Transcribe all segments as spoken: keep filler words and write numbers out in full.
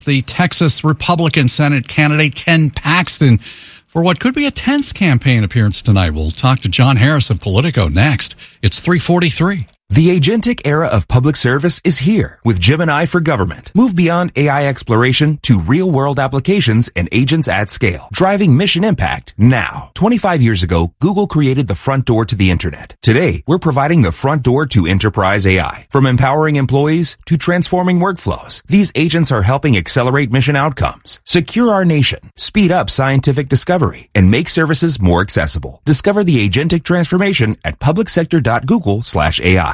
The Texas Republican Senate candidate Ken Paxton for what could be a tense campaign appearance tonight. We'll talk to John Harris of Politico next. It's three forty-three. The agentic era of public service is here with Gemini for Government. Move beyond A I exploration to real-world applications and agents at scale, driving mission impact now. twenty-five years ago, Google created the front door to the internet. Today, we're providing the front door to enterprise A I. From empowering employees to transforming workflows, these agents are helping accelerate mission outcomes, secure our nation, speed up scientific discovery, and make services more accessible. Discover the agentic transformation at publicsector.google slash AI.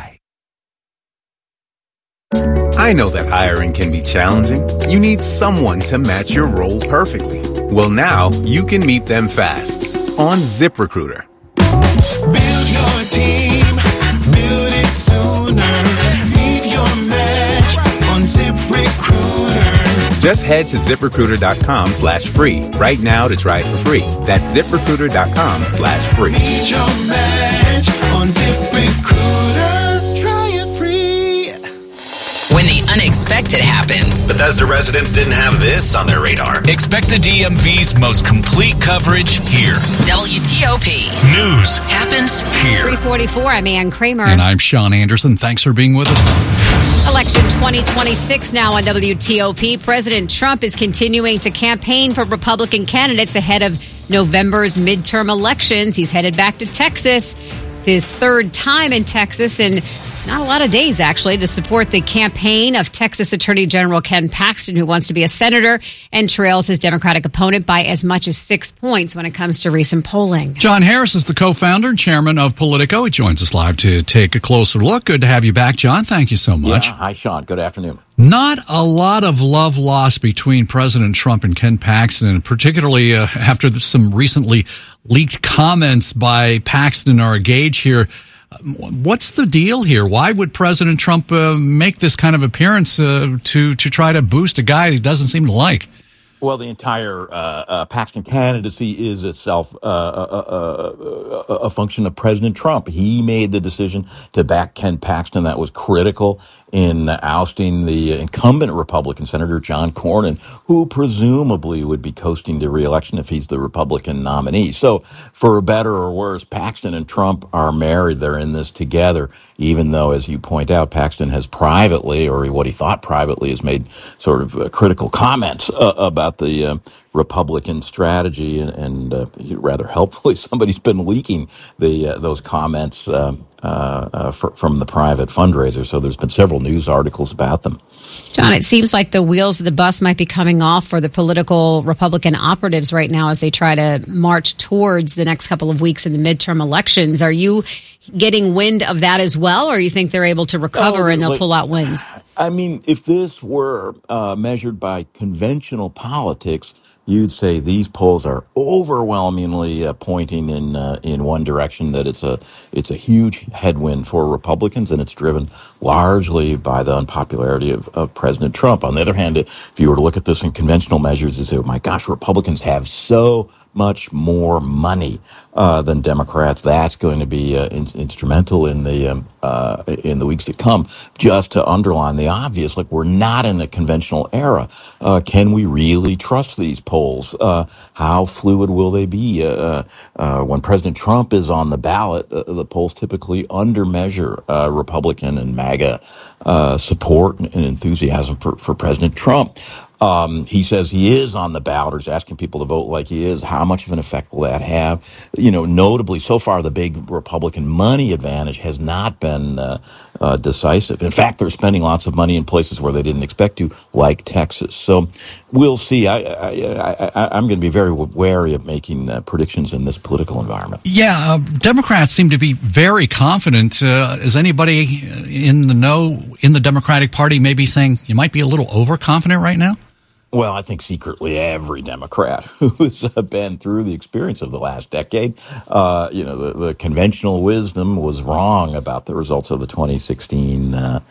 I know that hiring can be challenging. You need someone to match your role perfectly. Well, now you can meet them fast on ZipRecruiter. Build your team, build it sooner. Meet your match on ZipRecruiter. Just head to ZipRecruiter.com slash free right now to try it for free. That's ZipRecruiter.com slash free. Meet your match on ZipRecruiter. Try it free. When the unexpected happens. Bethesda residents didn't have this on their radar. Expect the D M V's most complete coverage here. W T O P. News happens here. three forty-four, I'm Ann Kramer. And I'm Sean Anderson. Thanks for being with us. Election twenty twenty-six now on W T O P. President Trump is continuing to campaign for Republican candidates ahead of November's midterm elections. He's headed back to Texas. It's his third time in Texas and not a lot of days, actually, to support the campaign of Texas Attorney General Ken Paxton, who wants to be a senator and trails his Democratic opponent by as much as six points when it comes to recent polling. John Harris is the co-founder and chairman of Politico. He joins us live to take a closer look. Good to have you back, John. Thank you so much. Yeah. Hi, Sean. Good afternoon. Not a lot of love lost between President Trump and Ken Paxton, and particularly uh, after some recently leaked comments by Paxton or Gage here. What's the deal here? Why would President Trump uh, make this kind of appearance uh, to to try to boost a guy he doesn't seem to like? Well, the entire uh, uh, Paxton candidacy is itself uh, a, a, a, a function of President Trump. He made the decision to back Ken Paxton. That was critical in ousting the incumbent Republican Senator John Cornyn, who presumably would be coasting to re-election if he's the Republican nominee. So, for better or worse, Paxton and Trump are married. They're in this together, even though, as you point out, Paxton has privately, or what he thought privately, has made sort of uh, critical comments uh, about the uh, Republican strategy, and, and uh, rather helpfully, somebody's been leaking the uh, those comments uh, uh, uh, for, from the private fundraiser. So there's been several news articles about them. John, it seems like the wheels of the bus might be coming off for the political Republican operatives right now as they try to march towards the next couple of weeks in the midterm elections. Are you getting wind of that as well, or you think they're able to recover oh, and they'll like, pull out wins? I mean, if this were uh, measured by conventional politics, you'd say these polls are overwhelmingly uh, pointing in uh, in one direction, that it's a it's a huge headwind for Republicans, and it's driven largely by the unpopularity of, of President Trump. On the other hand, if you were to look at this in conventional measures, you say, oh my gosh, Republicans have so much more money uh, than Democrats. That's going to be uh, in, instrumental in the um, uh, in the weeks to come. Just to underline the obvious, like, we're not in a conventional era. Uh, can we really trust these polls? Uh, how fluid will they be? Uh, uh, when President Trump is on the ballot, uh, the polls typically undermeasure uh, Republican and MAGA uh, support and enthusiasm for, for President Trump. Um, he says he is on the ballot, or is asking people to vote like he is. How much of an effect will that have? You know, notably, so far, the big Republican money advantage has not been uh, uh, decisive. In fact, they're spending lots of money in places where they didn't expect to, like Texas. So we'll see. I, I, I, I, I'm going to be very wary of making uh, predictions in this political environment. Yeah, uh, Democrats seem to be very confident. Uh, is anybody in the know in the Democratic Party maybe saying you might be a little overconfident right now? Well, I think secretly every Democrat who's been through the experience of the last decade, uh, you know, the, the conventional wisdom was wrong about the results of the twenty sixteen uh,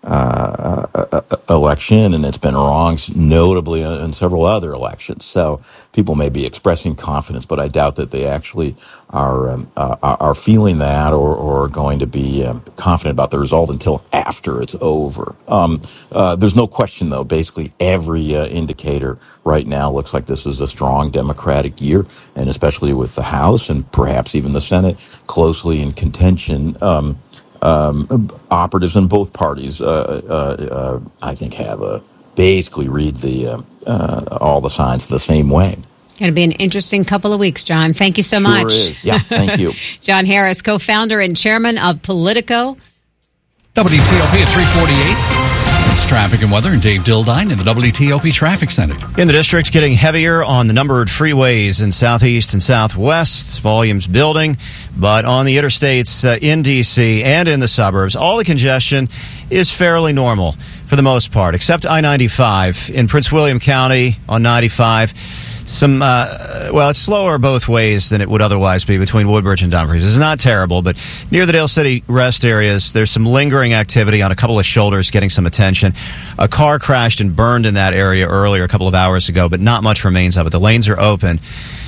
uh, uh, election, and it's been wrong, notably in several other elections. So people may be expressing confidence, but I doubt that they actually are um, uh, are feeling that or, or going to be um, confident about the result until after it's over. Um, uh, there's no question, though. Basically, every uh, indicator right now looks like this is a strong Democratic year, and especially with the House and perhaps even the Senate closely in contention. Um, um, operatives in both parties, uh, uh, uh, I think, have a basically read the uh, uh, all the signs the same way. Going to be an interesting couple of weeks, John. Thank you so Sure much. Is. Yeah, thank you. John Harris, co-founder and chairman of Politico. W T O P at three forty-eight. It's traffic and weather, and Dave Dildine in the W T O P Traffic Center. In the district, getting heavier on the numbered freeways in southeast and southwest. Volumes building. But on the interstates uh, in D C and in the suburbs, all the congestion is fairly normal for the most part, except I ninety-five in Prince William County on ninety-five. Some, uh, well, it's slower both ways than it would otherwise be between Woodbridge and Dumfries. It's not terrible, but near the Dale City rest areas, there's some lingering activity on a couple of shoulders getting some attention. A car crashed and burned in that area earlier a couple of hours ago, but not much remains of it. The lanes are open.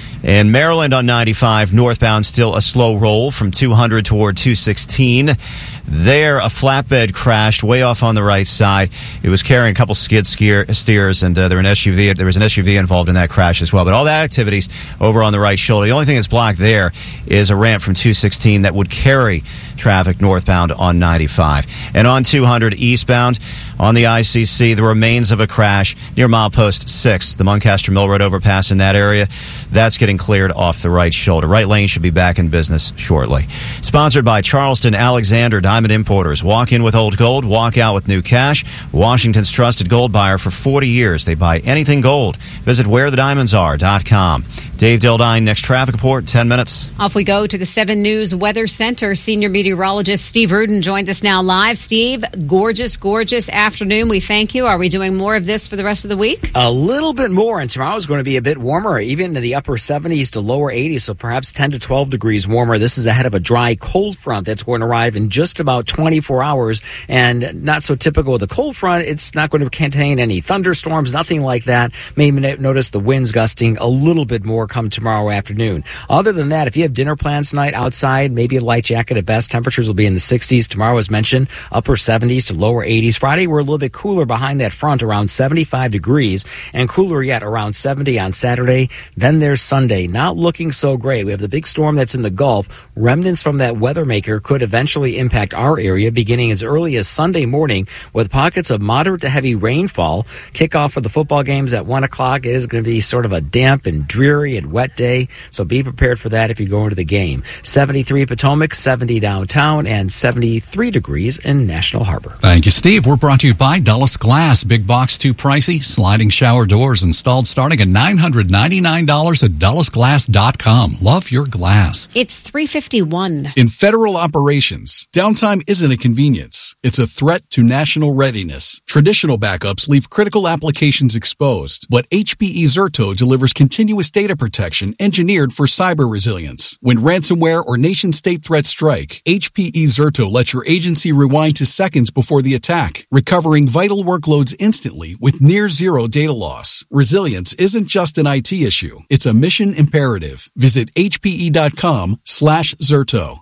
In Maryland on ninety-five, northbound, still a slow roll from two hundred toward two sixteen. There, a flatbed crashed way off on the right side. It was carrying a couple skid skier, steers, and uh, there, an S U V, there was an S U V involved in that crash as well. But all that activity's over on the right shoulder. The only thing that's blocked there is a ramp from two sixteen that would carry traffic northbound on ninety-five. And on two hundred eastbound, on the I C C, the remains of a crash near milepost six, the Muncaster Mill Road overpass in that area. That's getting cleared off the right shoulder. Right lane should be back in business shortly. Sponsored by Charleston Alexander Diamond Importers. Walk in with old gold, walk out with new cash. Washington's trusted gold buyer for forty years. They buy anything gold. Visit where the diamonds are dot com. Dave Dildine, next traffic report, ten minutes. Off we go to the seven News Weather Center. Senior meteorologist Steve Rudin joins us now live. Steve, gorgeous, gorgeous afternoon. We thank you. Are we doing more of this for the rest of the week? A little bit more, and tomorrow's going to be a bit warmer, even in the upper seventies to lower eighties, so perhaps ten to twelve degrees warmer. This is ahead of a dry cold front that's going to arrive in just about twenty-four hours, and not so typical with a cold front. It's not going to contain any thunderstorms, nothing like that. Maybe notice the winds gusting a little bit more come tomorrow afternoon. Other than that, if you have dinner plans tonight outside, maybe a light jacket at best. Temperatures will be in the sixties. Tomorrow, as mentioned, upper seventies to lower eighties. Friday, we're a little bit cooler behind that front, around seventy-five degrees, and cooler yet around seventy on Saturday. Then there's Sunday. Not looking so great. We have the big storm that's in the Gulf. Remnants from that weather maker could eventually impact our area beginning as early as Sunday morning with pockets of moderate to heavy rainfall. Kickoff for the football games at one o'clock. It is going to be sort of a damp and dreary and wet day, so be prepared for that if you go into the game. seventy-three Potomac, seventy downtown, and seventy-three degrees in National Harbor. Thank you, Steve. We're brought to you by Dulles Glass. Big box too pricey. Sliding shower doors installed starting at nine hundred ninety-nine dollars at dulles glass dot com. Love your glass. It's three fifty-one. In federal operations, downtime isn't a convenience. It's a threat to national readiness. Traditional backups leave critical applications exposed, but H P E Zerto delivers continuous data protection engineered for cyber resilience. When ransomware or nation-state threats strike, H P E Zerto lets your agency rewind to seconds before the attack, recovering vital workloads instantly with near zero data loss. Resilience isn't just an I T issue. It's a mission imperative. Visit hpe.com slash Zerto.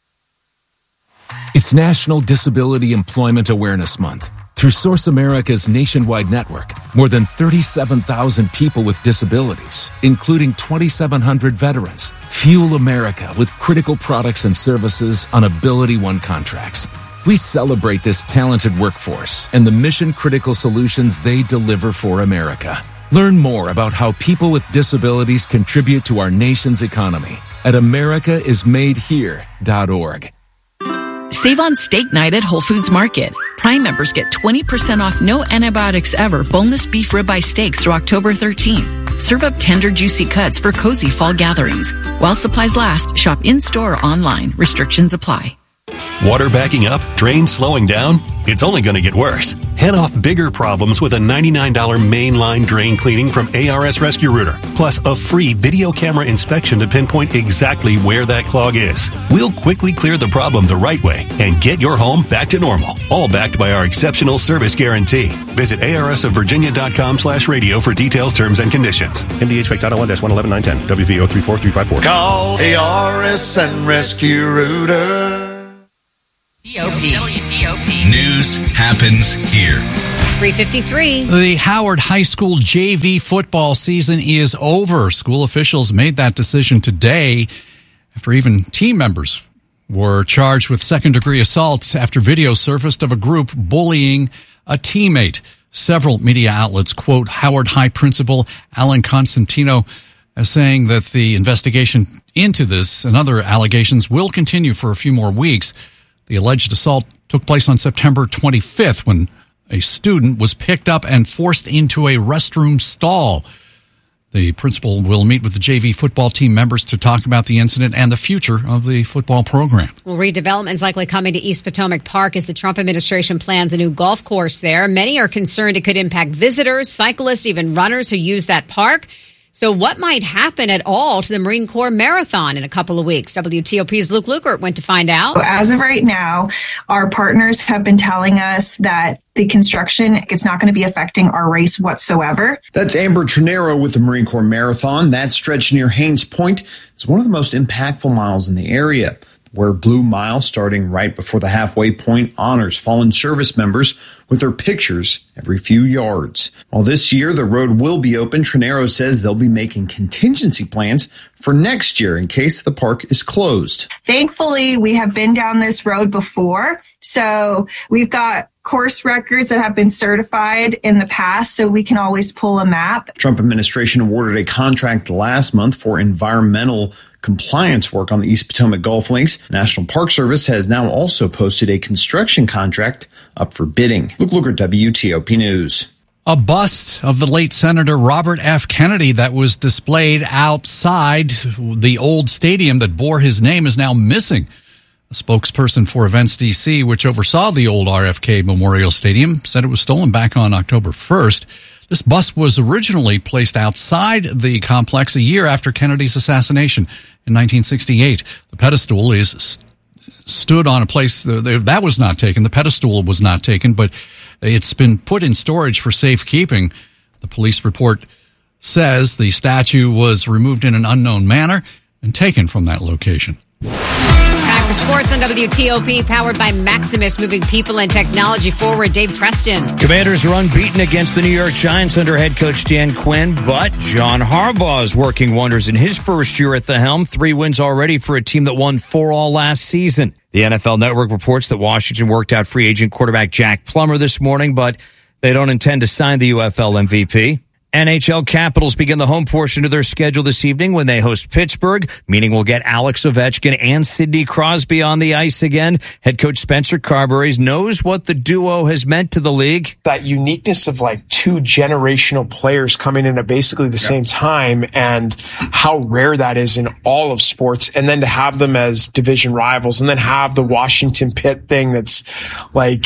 It's National Disability Employment Awareness Month. Through Source America's nationwide network, more than thirty-seven thousand people with disabilities, including twenty-seven hundred veterans, fuel America with critical products and services on Ability One contracts. We celebrate this talented workforce and the mission-critical solutions they deliver for America. Learn more about how people with disabilities contribute to our nation's economy at america is made here dot org. Save on steak night at Whole Foods Market. Prime members get twenty percent off no antibiotics ever boneless beef ribeye steaks through October thirteenth. Serve up tender, juicy cuts for cozy fall gatherings. While supplies last, shop in-store or online. Restrictions apply. Water backing up? Drains slowing down? It's only going to get worse. Head off bigger problems with a ninety-nine dollars mainline drain cleaning from A R S Rescue Rooter, plus a free video camera inspection to pinpoint exactly where that clog is. We'll quickly clear the problem the right way and get your home back to normal, all backed by our exceptional service guarantee. Visit A R S of Virginia dot com slash radio for details, terms, and conditions. M D H Fake Title one dash one eleven nine ten. W V O three four three five four. Call A R S and Rescue Rooter. T O P. W T O P. News happens here. three fifty-three. The Howard High School J V football season is over. School officials made that decision today after even team members were charged with second-degree assaults after video surfaced of a group bullying a teammate. Several media outlets quote Howard High principal Alan Constantino as saying that the investigation into this and other allegations will continue for a few more weeks. The alleged assault took place on September twenty-fifth when a student was picked up and forced into a restroom stall. The principal will meet with the J V football team members to talk about the incident and the future of the football program. Well, redevelopment is likely coming to East Potomac Park as the Trump administration plans a new golf course there. Many are concerned it could impact visitors, cyclists, even runners who use that park. So what might happen at all to the Marine Corps Marathon in a couple of weeks? W T O P's Luke Lukert went to find out. As of right now, our partners have been telling us that the construction is not going to be affecting our race whatsoever. That's Amber Trinero with the Marine Corps Marathon. That stretch near Haynes Point is one of the most impactful miles in the area, where Blue Mile, starting right before the halfway point, honors fallen service members with their pictures every few yards. While this year the road will be open, Trinero says they'll be making contingency plans for next year in case the park is closed. Thankfully, we have been down this road before, so we've got course records that have been certified in the past, so we can always pull a map. Trump administration awarded a contract last month for environmental compliance work on the East Potomac Golf Links. National Park Service has now also posted a construction contract up for bidding. Luke Lukert, W T O P News. A bust of the late Senator Robert F. Kennedy that was displayed outside the old stadium that bore his name is now missing. A spokesperson for Events D C, which oversaw the old R F K Memorial Stadium, said it was stolen back on October first. This bust was originally placed outside the complex a year after Kennedy's assassination in nineteen sixty-eight. The pedestal is st- stood on a place that was not taken. The pedestal was not taken, but it's been put in storage for safekeeping. The police report says the statue was removed in an unknown manner and taken from that location. Back for sports on W T O P, powered by Maximus, moving people and technology forward. Dave Preston. Commanders are unbeaten against the New York Giants under head coach Dan Quinn, but John Harbaugh is working wonders in his first year at the helm. Three wins already for a team that won four all last season. The N F L Network reports that Washington worked out free agent quarterback Jack Plummer this morning, but they don't intend to sign the U F L M V P. N H L Capitals begin the home portion of their schedule this evening when they host Pittsburgh, meaning we'll get Alex Ovechkin and Sidney Crosby on the ice again. Head coach Spencer Carberry knows what the duo has meant to the league. That uniqueness of like two generational players coming in at basically the same time, and how rare that is in all of sports. And then to have them as division rivals, and then have the Washington Pitt thing that's like,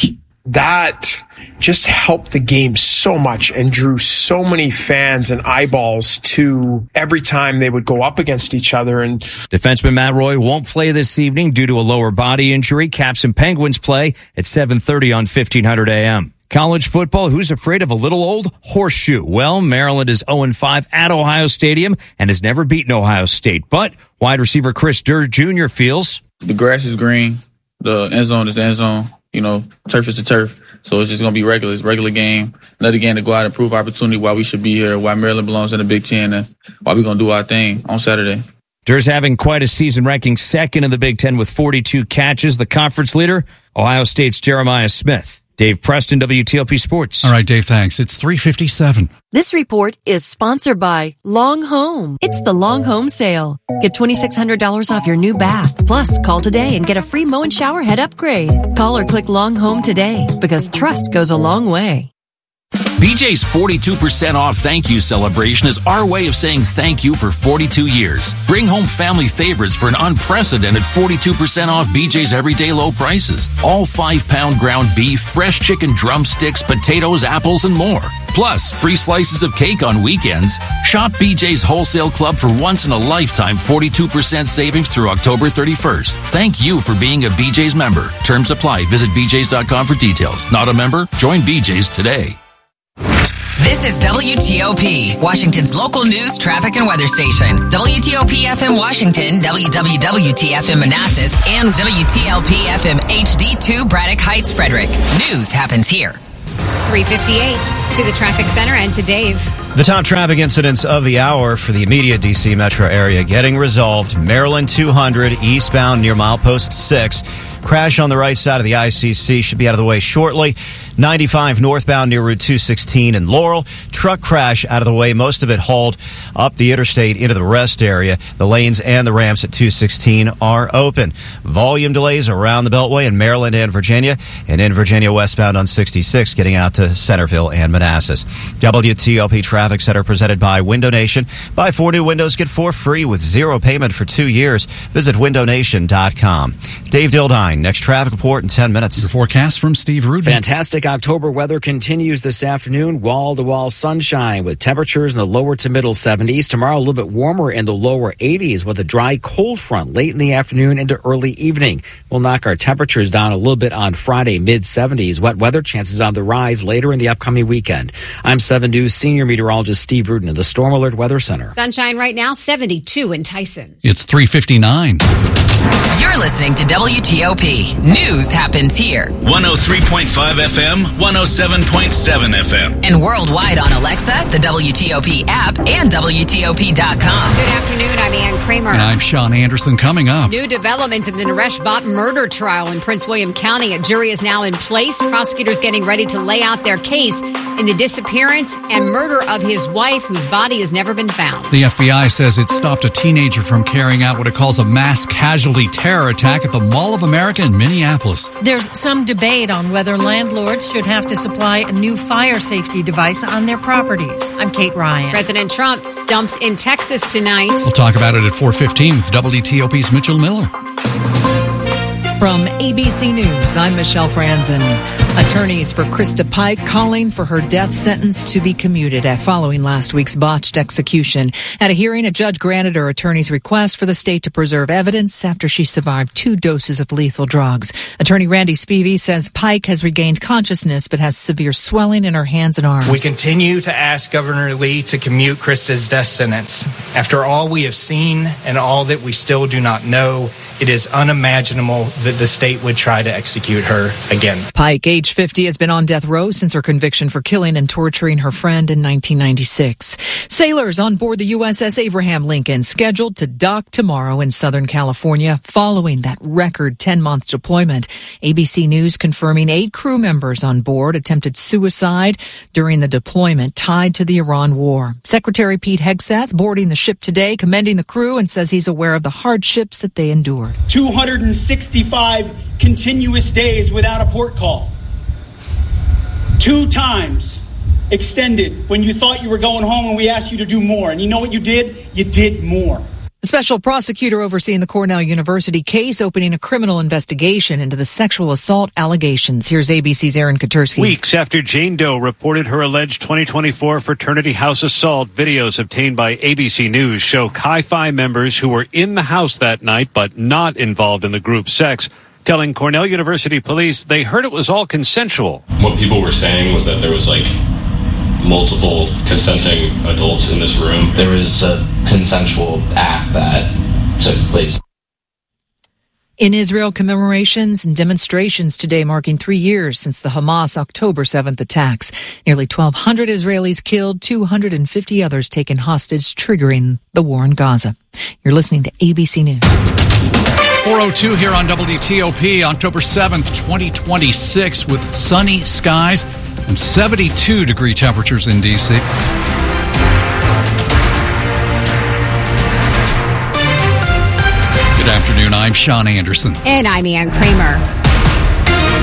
that just helped the game so much and drew so many fans and eyeballs to every time they would go up against each other. And defenseman Matt Roy won't play this evening due to a lower body injury. Caps and Penguins play at seven thirty on fifteen hundred A M. College football, who's afraid of a little old horseshoe? Well, Maryland is oh and five at Ohio Stadium and has never beaten Ohio State. But wide receiver Chris Durr Junior feels the grass is green, the end zone is the end zone. You know, turf is the turf. So it's just going to be regular. It's a regular game. Another game to go out and prove opportunity why we should be here, why Maryland belongs in the Big Ten, and why we're going to do our thing on Saturday. Durr's having quite a season, ranking second in the Big Ten with forty-two catches. The conference leader, Ohio State's Jeremiah Smith. Dave Preston, W T O P Sports. All right, Dave, thanks. It's three fifty-seven. This report is sponsored by Long Home. It's the Long Home sale. Get twenty-six hundred dollars off your new bath. Plus, call today and get a free Mow and Shower Head upgrade. Call or click Long Home today because trust goes a long way. B J's forty-two percent off thank you celebration is our way of saying thank you for forty-two years. Bring home family favorites for an unprecedented forty-two percent off B J's everyday low prices. All five pound ground beef, fresh chicken drumsticks, potatoes, apples, and more. Plus, free slices of cake on weekends. Shop B J's Wholesale Club for once-in-a-lifetime forty-two percent savings through October thirty-first. Thank you for being a B J's member. Terms apply. Visit b j's dot com for details. Not a member? Join B J's today. This is W T O P, Washington's local news, traffic, and weather station. W T O P F M Washington, W W W T F M Manassas, and W T L P F M H D two Braddock Heights, Frederick. News happens here. three fifty-eight to the traffic center and to Dave. The top traffic incidents of the hour for the immediate D C metro area getting resolved. Maryland two hundred eastbound near milepost six. Crash on the right side of the I C C should be out of the way shortly. ninety-five northbound near Route two sixteen in Laurel. Truck crash out of the way. Most of it hauled up the interstate into the rest area. The lanes and the ramps at two sixteen are open. Volume delays around the Beltway in Maryland and Virginia, and in Virginia westbound on sixty-six getting out to Centerville and Manassas. W T O P Traffic Center presented by Window Nation. Buy four new windows, get four free with zero payment for two years. Visit window nation dot com. Dave Dildine, next traffic report in ten minutes. Your forecast from Steve Rudin. Fantastic October weather continues this afternoon. Wall-to-wall sunshine with temperatures in the lower to middle seventies. Tomorrow a little bit warmer in the lower eighties with a dry cold front late in the afternoon into early evening. We'll knock our temperatures down a little bit on Friday, mid seventies. Wet weather chances on the rise later in the upcoming weekend. I'm seven News senior meteorologist Steve Rudin of the Storm Alert Weather Center. Sunshine right now, seventy-two in Tyson. It's three fifty-nine. You're listening to W T O P. News happens here. one oh three point five F M, one oh seven point seven F M. And worldwide on Alexa, the W T O P app, and W T O P dot com. Good afternoon. I'm Ann Kramer. And I'm Sean Anderson. Coming up. New developments in the Naresh Bhatt murder trial in Prince William County. A jury is now in place. Prosecutors getting ready to lay out their case in the disappearance and murder of his wife, whose body has never been found. The F B I says it stopped a teenager from carrying out what it calls a mass casualty terror attack at the Mall of America in Minneapolis. There's some debate on whether landlords should have to supply a new fire safety device on their properties. I'm Kate Ryan. President Trump stumps in Texas tonight. We'll talk about it at four fifteen with W T O P's Mitchell Miller. From A B C News, I'm Michelle Franzen. Attorneys for Krista Pike calling for her death sentence to be commuted following last week's botched execution. At a hearing, a judge granted her attorney's request for the state to preserve evidence after she survived two doses of lethal drugs. Attorney Randy Spivey says Pike has regained consciousness but has severe swelling in her hands and arms. We continue to ask Governor Lee to commute Krista's death sentence. After all we have seen and all that we still do not know, it is unimaginable that the state would try to execute her again. Pike, age fifty, has been on death row since her conviction for killing and torturing her friend in nineteen ninety-six. Sailors on board the U S S Abraham Lincoln scheduled to dock tomorrow in Southern California following that record ten-month deployment. A B C News confirming eight crew members on board attempted suicide during the deployment tied to the Iran war. Secretary Pete Hegseth boarding the ship today, commending the crew, and says he's aware of the hardships that they endured. two hundred sixty-five continuous days without a port call. Two times extended when you thought you were going home and we asked you to do more. And you know what you did? You did more. The special prosecutor overseeing the Cornell University case opening a criminal investigation into the sexual assault allegations. Here's A B C's Aaron Katursky. Weeks after Jane Doe reported her alleged twenty twenty-four fraternity house assault, videos obtained by A B C News show Chi Phi members who were in the house that night but not involved in the group sex, telling Cornell University police they heard it was all consensual. What people were saying was that there was like multiple consenting adults in this room. There was a consensual act that took place. In Israel, commemorations and demonstrations today marking three years since the Hamas October seventh attacks. Nearly twelve hundred Israelis killed, two hundred fifty others taken hostage, triggering the war in Gaza. You're listening to A B C News. four oh two here on W T O P, October seventh, twenty twenty-six, with sunny skies and seventy-two degree temperatures in D C. Good afternoon. I'm Sean Anderson. And I'm Ann Kramer.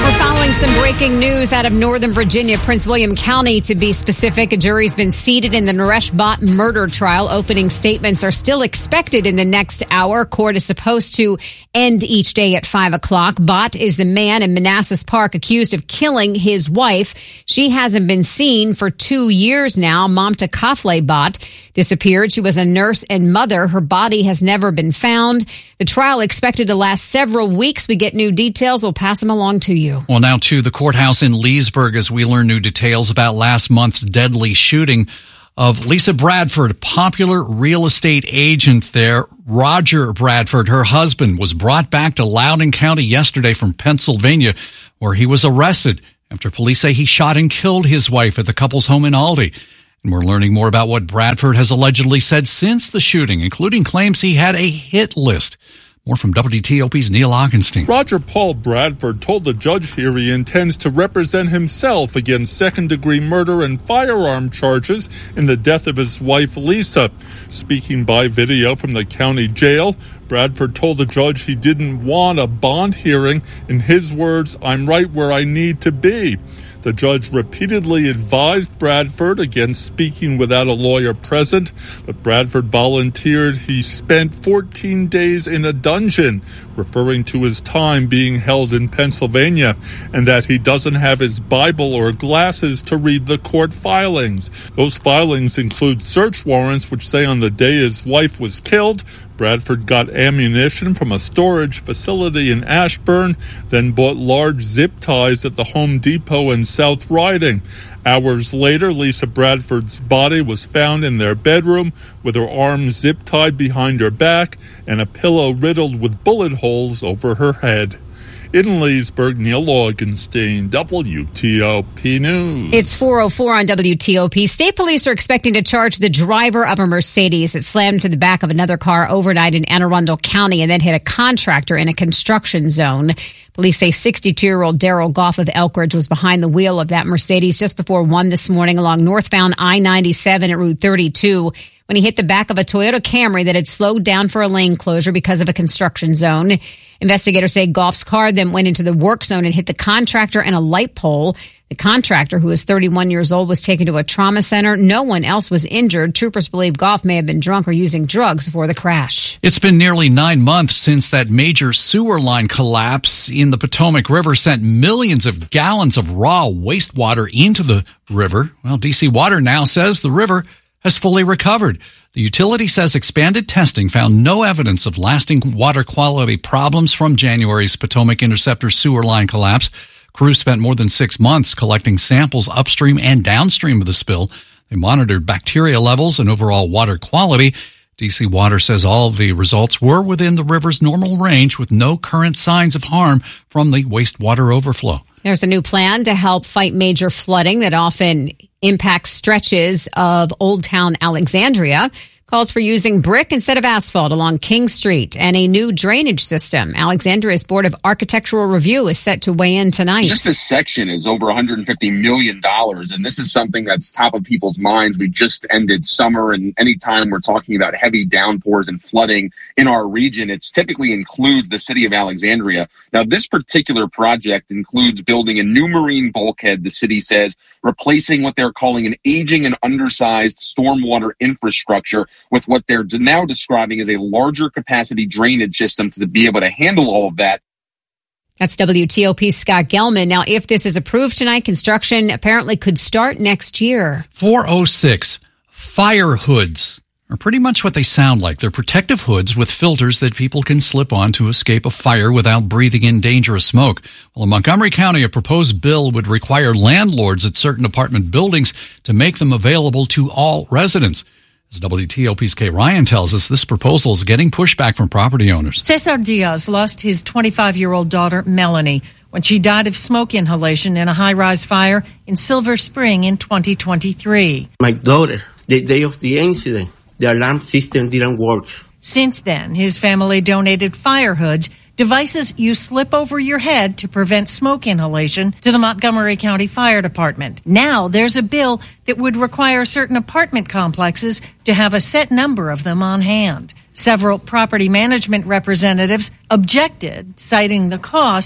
We're following some breaking news out of Northern Virginia, Prince William County, to be specific. A jury's been seated in the Naresh Bhatt murder trial. Opening statements are still expected in the next hour. Court is supposed to end each day at five o'clock. Bhatt is the man in Manassas Park accused of killing his wife. She hasn't been seen for two years now. Mamta Kafle Bhatt disappeared. She was a nurse and mother. Her body has never been found. The trial expected to last several weeks. We get new details. We'll pass them along to you. Well, now to the courthouse in Leesburg as we learn new details about last month's deadly shooting of Lisa Bradford, a popular real estate agent there. Roger Bradford, her husband, was brought back to Loudoun County yesterday from Pennsylvania, where he was arrested after police say he shot and killed his wife at the couple's home in Aldie. And we're learning more about what Bradford has allegedly said since the shooting, including claims he had a hit list. More from W T O P's Neil Augenstein. Roger Paul Bradford told the judge here he intends to represent himself against second-degree murder and firearm charges in the death of his wife, Lisa. Speaking by video from the county jail, Bradford told the judge he didn't want a bond hearing. In his words, "I'm right where I need to be." The judge repeatedly advised Bradford against speaking without a lawyer present, but Bradford volunteered he spent fourteen days in a dungeon, referring to his time being held in Pennsylvania, and that he doesn't have his Bible or glasses to read the court filings. Those filings include search warrants which say on the day his wife was killed, Bradford got ammunition from a storage facility in Ashburn, then bought large zip ties at the Home Depot in South Riding. Hours later, Lisa Bradford's body was found in their bedroom with her arms zip-tied behind her back and a pillow riddled with bullet holes over her head. In Leesburg, Neil Augenstein, W T O P News. It's four oh four on W T O P. State police are expecting to charge the driver of a Mercedes that slammed into the back of another car overnight in Anne Arundel County and then hit a contractor in a construction zone. Police say sixty-two-year-old Daryl Goff of Elkridge was behind the wheel of that Mercedes just before one this morning along northbound I ninety-seven at Route thirty-two when he hit the back of a Toyota Camry that had slowed down for a lane closure because of a construction zone. Investigators say Goff's car then went into the work zone and hit the contractor and a light pole. The contractor, who is thirty-one years old, was taken to a trauma center. No one else was injured. Troopers believe Goff may have been drunk or using drugs before the crash. It's been nearly nine months since that major sewer line collapse in the Potomac River sent millions of gallons of raw wastewater into the river. Well, D C Water now says the river has fully recovered. The utility says expanded testing found no evidence of lasting water quality problems from January's Potomac Interceptor sewer line collapse. Crews spent more than six months collecting samples upstream and downstream of the spill. They monitored bacteria levels and overall water quality. D C Water says all of the results were within the river's normal range with no current signs of harm from the wastewater overflow. There's a new plan to help fight major flooding that often impacts stretches of Old Town Alexandria. Calls for using brick instead of asphalt along King Street and a new drainage system. Alexandria's Board of Architectural Review is set to weigh in tonight. Just this section is over one hundred fifty million dollars, and this is something that's top of people's minds. We just ended summer, and anytime we're talking about heavy downpours and flooding in our region, it typically includes the city of Alexandria. Now, this particular project includes building a new marine bulkhead, the city says, replacing what they're calling an aging and undersized stormwater infrastructure with what they're now describing as a larger capacity drainage system to be able to handle all of that. That's W T O P's Scott Gelman. Now, if this is approved tonight, construction apparently could start next year. four oh six, fire hoods are pretty much what they sound like. They're protective hoods with filters that people can slip on to escape a fire without breathing in dangerous smoke. Well, in Montgomery County, a proposed bill would require landlords at certain apartment buildings to make them available to all residents. As W T O P's Kay Ryan tells us, this proposal is getting pushback from property owners. Cesar Diaz lost his twenty-five-year-old daughter, Melanie, when she died of smoke inhalation in a high-rise fire in Silver Spring in twenty twenty-three. My daughter, the day of the incident, the alarm system didn't work. Since then, his family donated fire hoods, devices you slip over your head to prevent smoke inhalation, to the Montgomery County Fire Department. Now there's a bill that would require certain apartment complexes to have a set number of them on hand. Several property management representatives objected, citing the cost.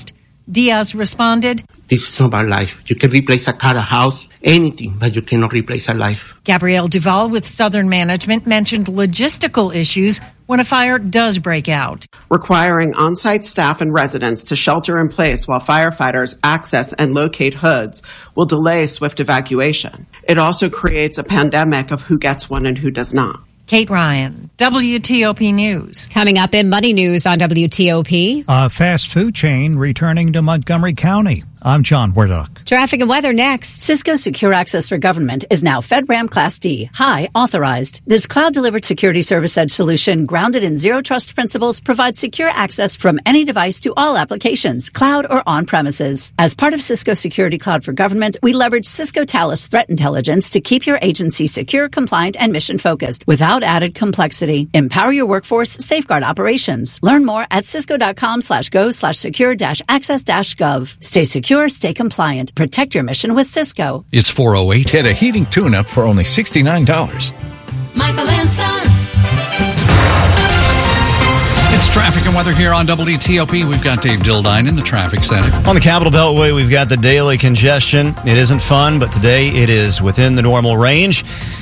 Diaz responded, "This is not about life. You can replace a car, a house, anything, but you cannot replace a life." Gabrielle Duval with Southern Management mentioned logistical issues when a fire does break out. Requiring on-site staff and residents to shelter in place while firefighters access and locate hoods will delay swift evacuation. It also creates a pandemic of who gets one and who does not. Kate Ryan, W T O P News. Coming up in Money News on W T O P. A fast food chain returning to Montgomery County. I'm John Wardock. Traffic and weather next. Cisco Secure Access for Government is now FedRAMP Class D, high authorized. This cloud-delivered security service edge solution, grounded in zero trust principles, provides secure access from any device to all applications, cloud or on-premises. As part of Cisco Security Cloud for Government, we leverage Cisco Talos Threat Intelligence to keep your agency secure, compliant, and mission-focused without added complexity. Empower your workforce, safeguard operations. Learn more at cisco.com slash go slash secure dash access dash gov. Stay secure, stay compliant. Protect your mission with Cisco. It's four oh eight. Get a heating tune-up for only sixty-nine dollars. Michael and Son. It's traffic and weather here on W T O P. We've got Dave Dildine in the traffic center. On the Capital Beltway, we've got the daily congestion. It isn't fun, but today it is within the normal range.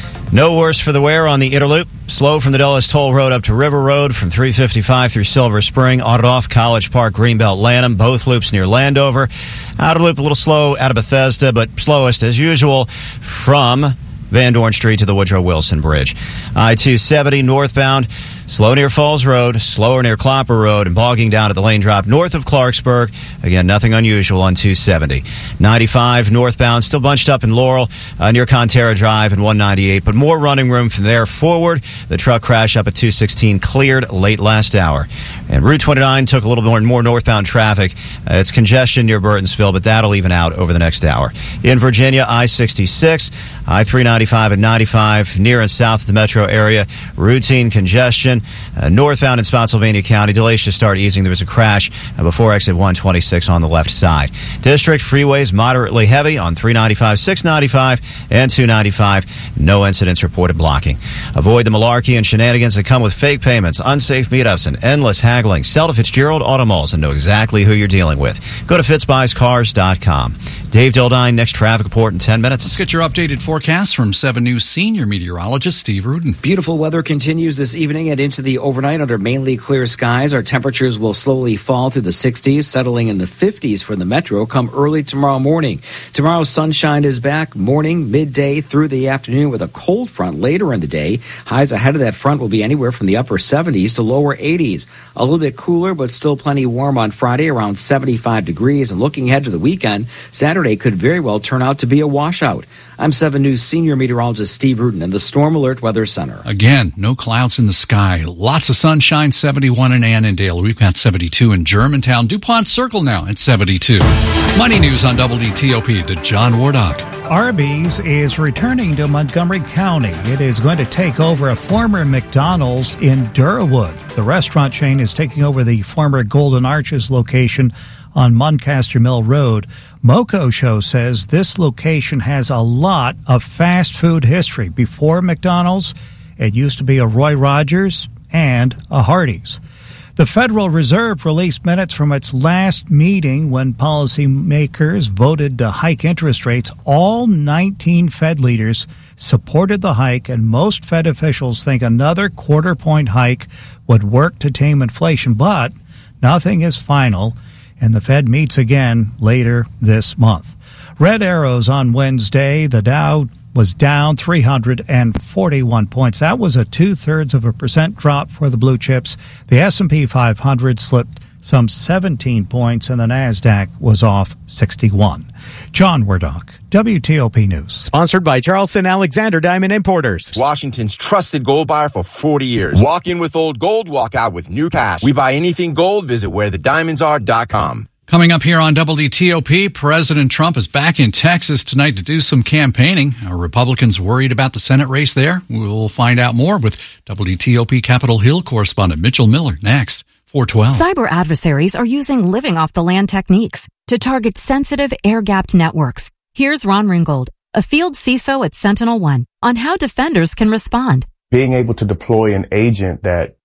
No worse for the wear on the Interloop. Slow from the Dulles Toll Road up to River Road from three fifty-five through Silver Spring. On and off College Park, Greenbelt, Lanham. Both loops near Landover. Outer loop a little slow out of Bethesda, but slowest as usual from Van Dorn Street to the Woodrow Wilson Bridge. I two seventy northbound. Slow near Falls Road, slower near Clopper Road, and bogging down at the lane drop north of Clarksburg. Again, nothing unusual on two seventy. ninety-five northbound, still bunched up in Laurel uh, near Conterra Drive and one ninety-eight, but more running room from there forward. The truck crash up at two sixteen cleared late last hour. And Route twenty-nine took a little more, more northbound traffic. Uh, it's congestion near Burtonsville, but that'll even out over the next hour. In Virginia, I sixty-six, I three ninety-five and ninety-five near and south of the metro area. Routine congestion. Uh, northbound in Spotsylvania County, delays should start easing. There was a crash uh, before exit one twenty-six on the left side. District freeways moderately heavy on three ninety-five, six ninety-five, and two ninety-five. No incidents reported blocking. Avoid the malarkey and shenanigans that come with fake payments, unsafe meetups, and endless haggling. Sell to Fitzgerald Auto Malls and know exactly who you're dealing with. Go to fitz buys cars dot com. Dave Dildine, next traffic report in ten minutes. Let's get your updated forecast from seven News senior meteorologist Steve Rudin. Beautiful weather continues this evening and into the overnight under mainly clear skies. Our temperatures will slowly fall through the sixties, settling in the fifties for the metro come early tomorrow morning. Tomorrow's sunshine is back morning, midday, through the afternoon with a cold front later in the day. Highs ahead of that front will be anywhere from the upper seventies to lower eighties. A little bit cooler, but still plenty warm on Friday, around seventy-five degrees. And looking ahead to the weekend, Saturday could very well turn out to be a washout. I'm seven News senior meteorologist Steve Rudin in the Storm Alert Weather Center. Again, no clouds in the sky. Lots of sunshine, seventy-one in Annandale. We've got seventy-two in Germantown. DuPont Circle now at seventy-two. Money News on W T O P to John Wardock. Arby's is returning to Montgomery County. It is going to take over a former McDonald's in Durwood. The restaurant chain is taking over the former Golden Arches location on Muncaster Mill Road. Moco Show says this location has a lot of fast food history. Before McDonald's, it used to be a Roy Rogers and a Hardee's. The Federal Reserve released minutes from its last meeting when policymakers voted to hike interest rates. All nineteen Fed leaders supported the hike, and most Fed officials think another quarter point hike would work to tame inflation. But nothing is final, and the Fed meets again later this month. Red arrows on Wednesday. The Dow was down three hundred forty-one points. That was a two-thirds of a percent drop for the blue chips. The S and P five hundred slipped some seventeen points, and the NASDAQ was off sixty-one. John Wardock, W T O P News. Sponsored by Charleston Alexander Diamond Importers. Washington's trusted gold buyer for forty years. Walk in with old gold, walk out with new cash. We buy anything gold. Visit where the diamonds are dot com. Coming up here on W T O P, President Trump is back in Texas tonight to do some campaigning. Are Republicans worried about the Senate race there? We'll find out more with W T O P Capitol Hill correspondent Mitchell Miller next. four twelve. Cyber adversaries are using living off the land techniques to target sensitive air-gapped networks. Here's Ron Ringgold, a field C I S O at Sentinel One, on how defenders can respond. Being able to deploy an agent that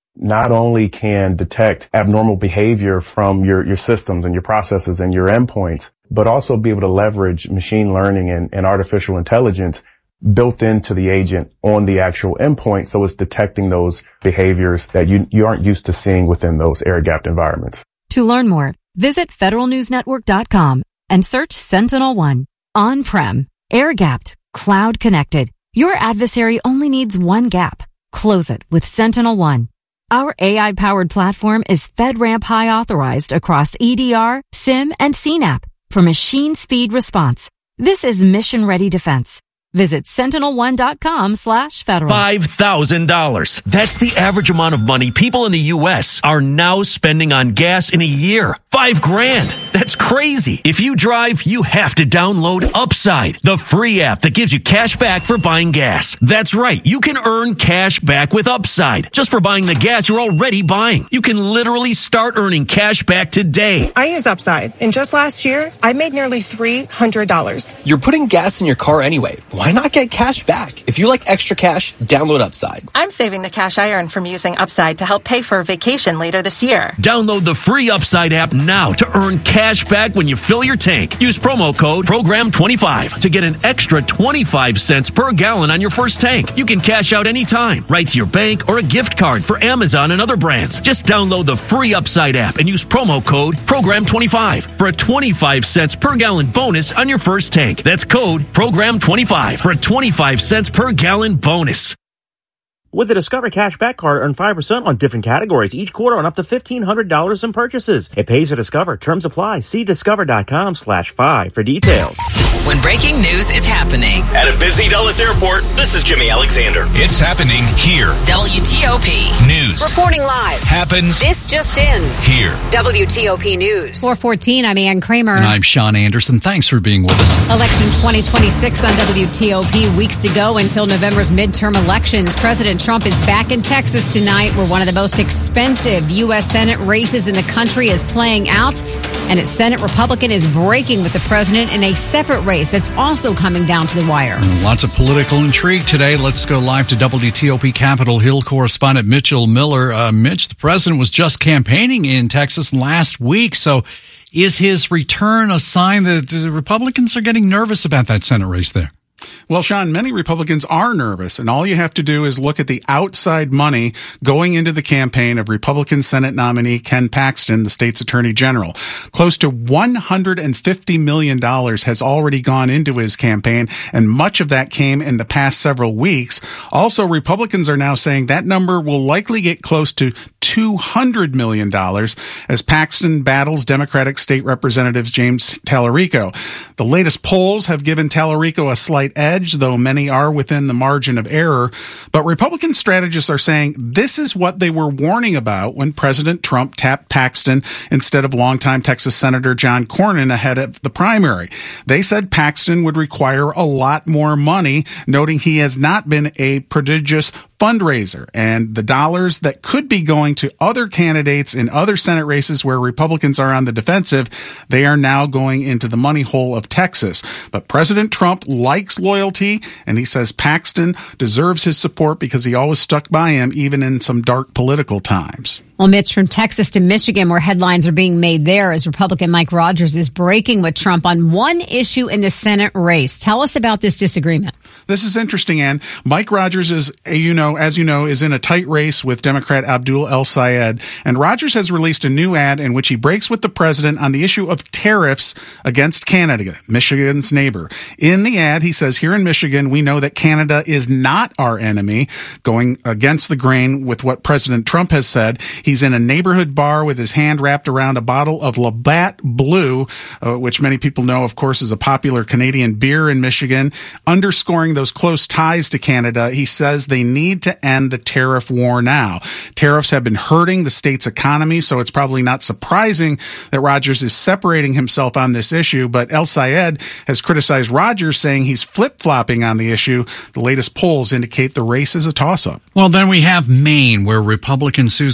not only can detect abnormal behavior from your, your systems and your processes and your endpoints, but also be able to leverage machine learning and, and artificial intelligence built into the agent on the actual endpoint. So it's detecting those behaviors that you, you aren't used to seeing within those air-gapped environments. To learn more, visit federal news network dot com and search Sentinel One. On-prem, air-gapped, cloud-connected. Your adversary only needs one gap. Close it with Sentinel One. Our A I-powered platform is FedRAMP High authorized across E D R, SIM, and C NAP for machine speed response. This is mission-ready defense. Visit sentinel one dot com slash federal. five thousand dollars. That's the average amount of money people in the U S are now spending on gas in a year. Five grand. That's crazy. If you drive, you have to download Upside, the free app that gives you cash back for buying gas. That's right. You can earn cash back with Upside just for buying the gas you're already buying. You can literally start earning cash back today. I use Upside, and just last year, I made nearly three hundred dollars. You're putting gas in your car anyway. Why not get cash back? If you like extra cash, download Upside. I'm saving the cash I earn from using Upside to help pay for a vacation later this year. Download the free Upside app now to earn cash back when you fill your tank. Use promo code program twenty-five to get an extra twenty-five cents per gallon on your first tank. You can cash out anytime, right to your bank or a gift card for Amazon and other brands. Just download the free Upside app and use promo code program twenty-five for a twenty-five cents per gallon bonus on your first tank. That's code program twenty-five for a twenty-five cents per gallon bonus. With the Discover Cashback Card, earn five percent on different categories each quarter on up to fifteen hundred dollars in purchases. It pays to Discover. Terms apply. See discover.com slash five for details. When breaking news is happening at a busy Dulles airport, this is Jimmy Alexander. It's happening here. W T O P News. Reporting live. Happens. This just in. Here. W T O P News. four fourteen, I'm Ann Kramer. And I'm Sean Anderson. Thanks for being with us. Election twenty twenty-six on W T O P. Weeks to go until November's midterm elections. President Trump is back in Texas tonight, where one of the most expensive U S Senate races in the country is playing out. And a Senate Republican is breaking with the president in a separate race that's also coming down to the wire. And lots of political intrigue today. Let's go live to W T O P Capitol Hill correspondent Mitchell Miller. Uh, Mitch, the president was just campaigning in Texas last week. So is his return a sign that the Republicans are getting nervous about that Senate race there? Well, Sean, many Republicans are nervous, and all you have to do is look at the outside money going into the campaign of Republican Senate nominee Ken Paxton, the state's attorney general. Close to one hundred fifty million dollars has already gone into his campaign, and much of that came in the past several weeks. Also, Republicans are now saying that number will likely get close to two hundred million dollars as Paxton battles Democratic State Representatives James Tallarico. The latest polls have given Tallarico a slight edge, though many are within the margin of error. But Republican strategists are saying this is what they were warning about when President Trump tapped Paxton instead of longtime Texas Senator John Cornyn ahead of the primary. They said Paxton would require a lot more money, noting he has not been a prodigious fundraiser, and the dollars that could be going to other candidates in other Senate races where Republicans are on the defensive, they are now going into the money hole of Texas. But President Trump likes loyalty, and he says Paxton deserves his support because he always stuck by him even in some dark political times. Well, Mitch, from Texas to Michigan, where headlines are being made there as Republican Mike Rogers is breaking with Trump on one issue in the Senate race. Tell us about this disagreement. This is interesting, Ann. Mike Rogers is, you know, as you know, is in a tight race with Democrat Abdul El-Sayed, and Rogers has released a new ad in which he breaks with the president on the issue of tariffs against Canada, Michigan's neighbor. In the ad, he says, here in Michigan, we know that Canada is not our enemy, going against the grain with what President Trump has said. He's in a neighborhood bar with his hand wrapped around a bottle of Labatt Blue, uh, which many people know, of course, is a popular Canadian beer in Michigan, underscoring those close ties to Canada. He says they need to end the tariff war now. Tariffs have been hurting the state's economy, so it's probably not surprising that Rogers is separating himself on this issue, but El-Sayed has criticized Rogers, saying he's flip-flopping on the issue. The latest polls indicate the race is a toss-up. Well, then we have Maine, where Republican Susan Collins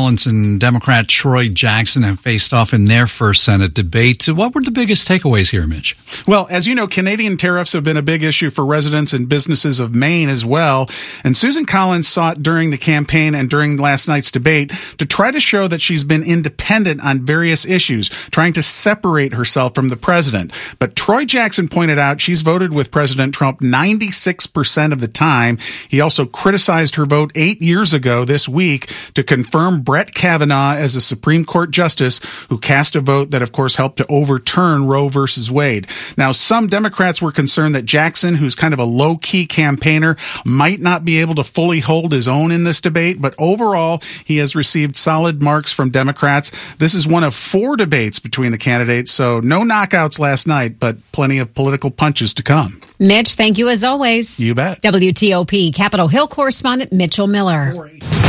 Collins and Democrat Troy Jackson have faced off in their first Senate debate. What were the biggest takeaways here, Mitch? Well, as you know, Canadian tariffs have been a big issue for residents and businesses of Maine as well. And Susan Collins sought during the campaign and during last night's debate to try to show that she's been independent on various issues, trying to separate herself from the president. But Troy Jackson pointed out she's voted with President Trump ninety-six percent of the time. He also criticized her vote eight years ago this week to confirm Brett Kavanaugh as a Supreme Court justice who cast a vote that, of course, helped to overturn Roe versus Wade. Now, some Democrats were concerned that Jackson, who's kind of a low-key campaigner, might not be able to fully hold his own in this debate, but overall, he has received solid marks from Democrats. This is one of four debates between the candidates, so no knockouts last night, but plenty of political punches to come. Mitch, thank you as always. You bet. W T O P Capitol Hill correspondent Mitchell Miller. four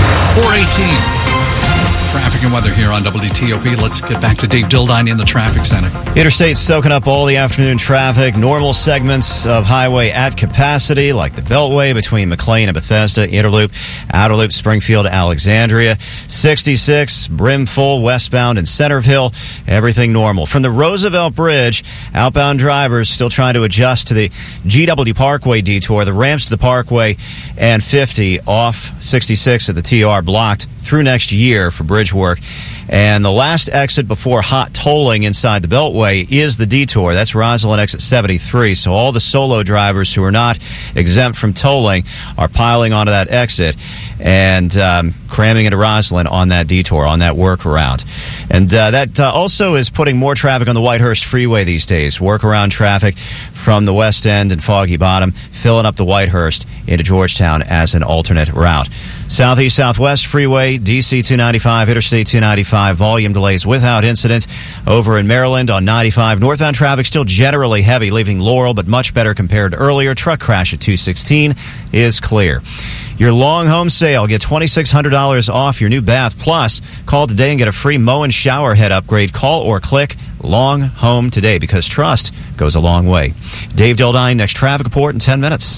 eighteen. Traffic and weather here on W T O P. Let's get back to Dave Dildine in the traffic center. Interstate soaking up all the afternoon traffic. Normal segments of highway at capacity, like the Beltway between McLean and Bethesda, Interloop, Outer Loop, Springfield, Alexandria. sixty-six, brimful, westbound and Centerville. Everything normal. From the Roosevelt Bridge, outbound drivers still trying to adjust to the G W Parkway detour. The ramps to the Parkway and fifty off sixty-six at the T R blocked through next year for bridge work. And the last exit before hot tolling inside the Beltway is the detour. That's Rosslyn exit seventy-three. So all the solo drivers who are not exempt from tolling are piling onto that exit and um, cramming into Rosslyn on that detour, on that workaround. And uh, that uh, also is putting more traffic on the Whitehurst Freeway these days. Workaround traffic from the West End and Foggy Bottom, filling up the Whitehurst into Georgetown as an alternate route. Southeast Southwest Freeway, D C two ninety-five, Interstate two ninety-five, volume delays without incident. Over in Maryland on ninety-five, northbound traffic still generally heavy, leaving Laurel, but much better compared to earlier. Truck crash at two sixteen is clear. Your long home sale, get twenty-six hundred dollars off your new bath. Plus, call today and get a free Moen shower head upgrade. Call or click Long Home today, because trust goes a long way. Dave Dildine, next traffic report in ten minutes.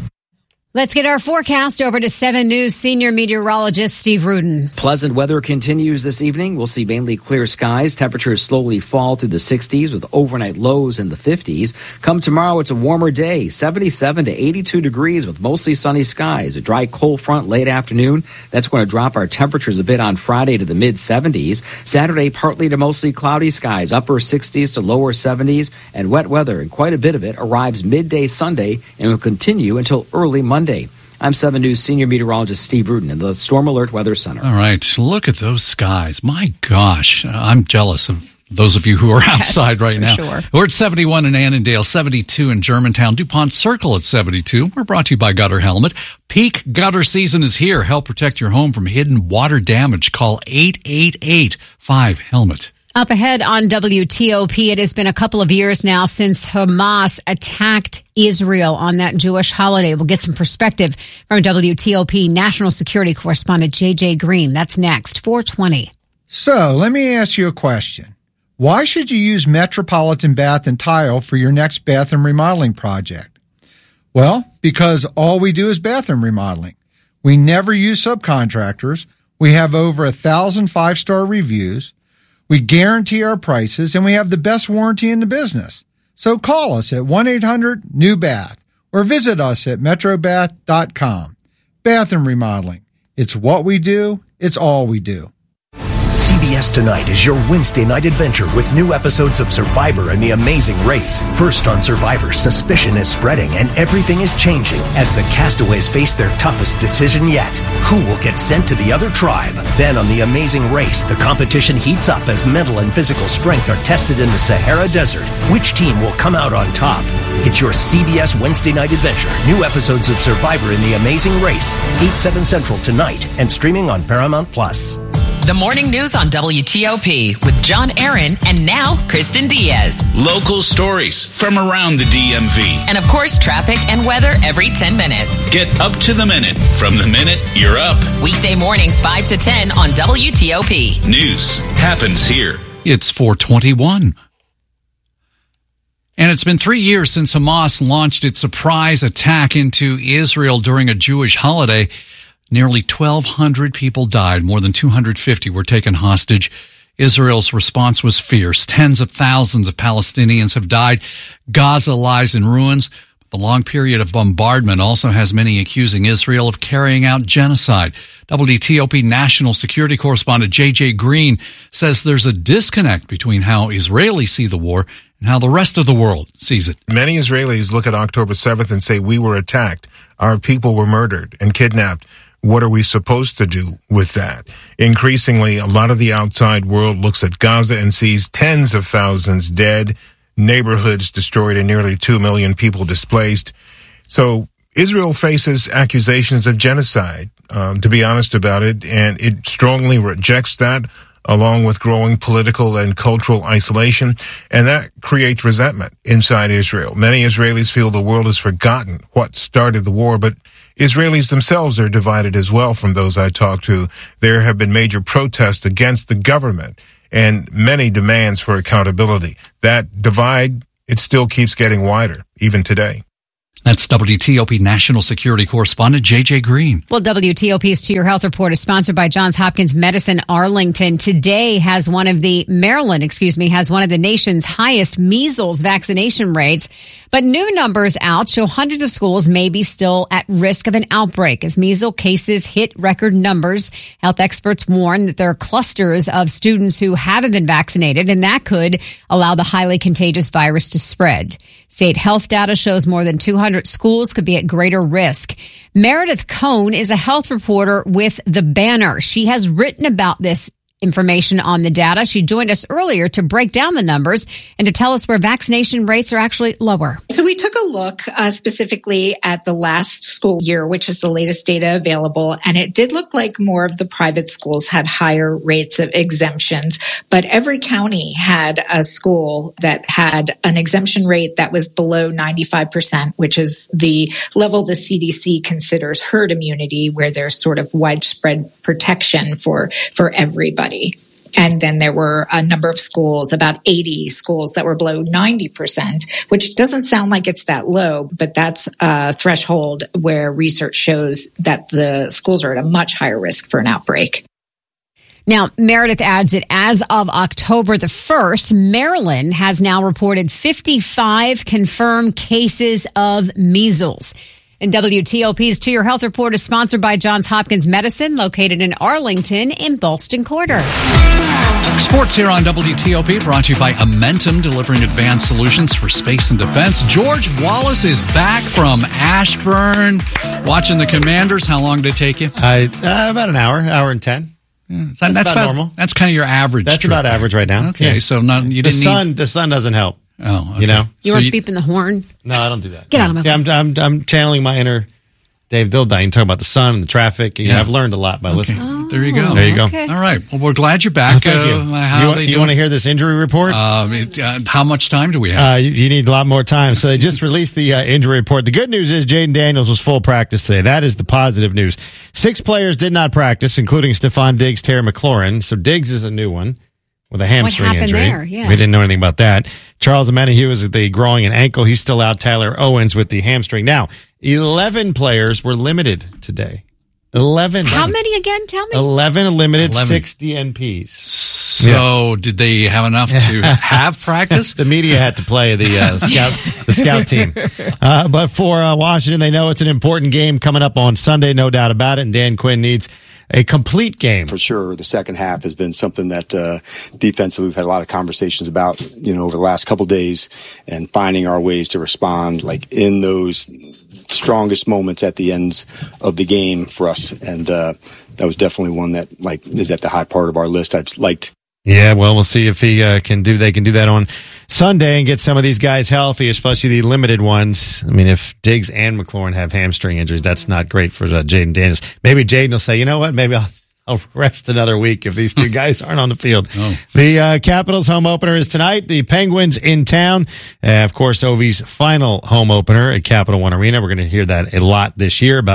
Let's get our forecast over to seven News senior meteorologist Steve Rudin. Pleasant weather continues this evening. We'll see mainly clear skies. Temperatures slowly fall through the sixties with overnight lows in the fifties. Come tomorrow, it's a warmer day, seventy-seven to eighty-two degrees with mostly sunny skies. A dry cold front late afternoon. That's going to drop our temperatures a bit on Friday to the mid seventies. Saturday, partly to mostly cloudy skies, upper sixties to lower seventies, and wet weather, and quite a bit of it arrives midday Sunday and will continue until early Monday. I'm seven News senior meteorologist Steve Rudin in the Storm Alert Weather Center. All right, look at those skies. My gosh, I'm jealous of those of you who are outside yes, right now. Sure. We're at seventy-one in Annandale, seventy-two in Germantown, DuPont Circle at seventy-two. We're brought to you by Gutter Helmet. Peak gutter season is here. Help protect your home from hidden water damage. Call eight eight eight five helmet. Up ahead on W T O P, it has been a couple of years now since Hamas attacked Israel on that Jewish holiday. We'll get some perspective from W T O P national security correspondent J J Green. That's next, four twenty. So let me ask you a question. Why should you use Metropolitan Bath and Tile for your next bathroom remodeling project? Well, because all we do is bathroom remodeling. We never use subcontractors. We have over a thousand five-star reviews. We guarantee our prices, and we have the best warranty in the business. So call us at one eight hundred new bath or visit us at metro bath dot com. Bathroom remodeling. It's what we do. It's all we do. C B S Tonight is your Wednesday night adventure with new episodes of Survivor and The Amazing Race. First on Survivor, suspicion is spreading and everything is changing as the castaways face their toughest decision yet. Who will get sent to the other tribe? Then on The Amazing Race, the competition heats up as mental and physical strength are tested in the Sahara Desert. Which team will come out on top? It's your C B S Wednesday night adventure. New episodes of Survivor and The Amazing Race, eight, seven Central tonight and streaming on Paramount Plus. The morning news on W T O P with John Aaron and now Kristen Diaz. Local stories from around the D M V. And of course, traffic and weather every ten minutes. Get up to the minute from the minute you're up. Weekday mornings five to ten on W T O P. News happens here. It's four twenty-one. And it's been three years since Hamas launched its surprise attack into Israel during a Jewish holiday. Nearly twelve hundred people died. More than two hundred fifty were taken hostage. Israel's response was fierce. Tens of thousands of Palestinians have died. Gaza lies in ruins. The long period of bombardment also has many accusing Israel of carrying out genocide. W T O P national security correspondent J J Green says there's a disconnect between how Israelis see the war and how the rest of the world sees it. Many Israelis look at October seventh and say, we were attacked. Our people were murdered and kidnapped. What are we supposed to do with that? Increasingly, a lot of the outside world looks at Gaza and sees tens of thousands dead, neighborhoods destroyed, and nearly two million people displaced. So Israel faces accusations of genocide, um, to be honest about it, and it strongly rejects that, along with growing political and cultural isolation, and that creates resentment inside Israel. Many Israelis feel the world has forgotten what started the war, but Israelis themselves are divided as well from those I talked to. There have been major protests against the government and many demands for accountability. That divide, it still keeps getting wider, even today. That's W T O P national security correspondent J J Green. Well, W T O P's To Your Health Report is sponsored by Johns Hopkins Medicine Arlington. Today has one of the, Maryland, excuse me, has one of the nation's highest measles vaccination rates. But new numbers out show hundreds of schools may be still at risk of an outbreak as measles cases hit record numbers. Health experts warn that there are clusters of students who haven't been vaccinated, and that could allow the highly contagious virus to spread. State health data shows more than two hundred schools could be at greater risk. Meredith Cohn is a health reporter with The Banner. She has written about this information on the data. She joined us earlier to break down the numbers and to tell us where vaccination rates are actually lower. So we took a look uh, specifically at the last school year, which is the latest data available, and it did look like more of the private schools had higher rates of exemptions, but every county had a school that had an exemption rate that was below ninety-five percent, which is the level the C D C considers herd immunity, where there's sort of widespread protection for, for everybody. And then there were a number of schools, about eighty schools that were below ninety percent, which doesn't sound like it's that low, but that's a threshold where research shows that the schools are at a much higher risk for an outbreak. Now, Meredith adds that as of October the first, Maryland has now reported fifty-five confirmed cases of measles. And W T O P's To Your Health Report is sponsored by Johns Hopkins Medicine, located in Arlington in Ballston Quarter. Sports here on W T O P, brought to you by Amentum, delivering advanced solutions for space and defense. George Wallace is back from Ashburn, watching the Commanders. How long did it take you? Uh, uh, about an hour, hour and ten. Yeah, that's, that's about, about normal. That's kind of your average. That's trip, about average right now. Okay, yeah. so not, you the didn't sun. need... The sun doesn't help. Oh, okay. You know, you so weren't you... beeping the horn. No, I don't do that. Get out of my See, I'm, I'm I'm channeling my inner Dave Dildine, talking about the sun and the traffic. You Yeah. know, I've learned a lot by Okay. listening. Oh, There you go. There you go. okay. All right. Well, we're glad you're back. Oh, thank you. Uh, how you, want, they you doing? want to hear this injury report? Um, it, uh, how much time do we have? Uh, you, you need a lot more time. So they just released the uh, injury report. The good news is Jaden Daniels was full practice today. That is the positive news. Six players did not practice, including Stephon Diggs, Terry McLaurin. So Diggs is a new one with a hamstring happened injury. there? Yeah. We didn't know anything about that. Charles Omenihu is the groin and ankle. He's still out. Tyler Owens with the hamstring. Now, eleven players were limited today. eleven. How many again? Tell me. eleven limited, eleven. six D N Ps. So Yeah. did they have enough to have practice? The media had to play the uh, scout the scout team. Uh, but for uh, Washington, they know it's an important game coming up on Sunday, no doubt about it. And Dan Quinn needs a complete game. For sure, the second half has been something that uh, defensively we've had a lot of conversations about, you know, over the last couple of days, and finding our ways to respond, like in those strongest moments at the ends of the game for us. And uh, that was definitely one that like is at the high part of our list. I've liked. Yeah, well, we'll see if he uh, can do. They can do that on Sunday and get some of these guys healthy, especially the limited ones. I mean, if Diggs and McLaurin have hamstring injuries, that's not great for uh, Jaden Daniels. Maybe Jaden will say, you know what? Maybe I'll, I'll rest another week if these two guys aren't on the field. Oh. The uh, Capitals home opener is tonight. The Penguins in town. Uh, of course, Ovi's final home opener at Capital One Arena. We're going to hear that a lot this year about